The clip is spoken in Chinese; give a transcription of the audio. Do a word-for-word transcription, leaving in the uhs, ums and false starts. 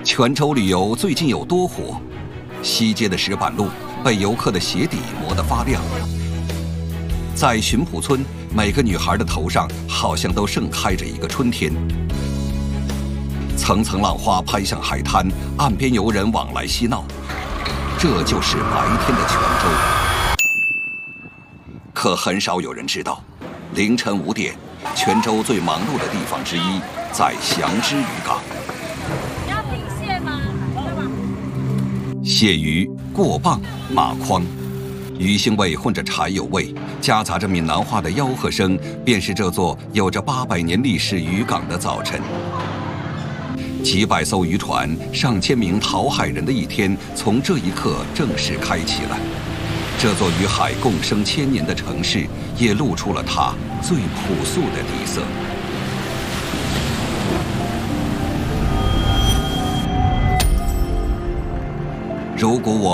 泉州旅游最近有多火？西街的石板路被游客的鞋底磨得发亮。在巡捕村，每个女孩的头上好像都盛开着一个春天。层层浪花拍向海滩，岸边游人往来嬉闹，这就是白天的泉州。可很少有人知道，凌晨五点，泉州最忙碌的地方之一在祥芝渔港。 要品蟹吗？ 蟹鱼、过磅、马筐，鱼腥味混着柴油味，夹杂着闽南话的吆喝声，便是这座有着八百年历史渔港的早晨。几百艘渔船、上千名讨海人的一天，从这一刻正式开启了。这座与海共生千年的城市，也露出了它最朴素的底色。如果我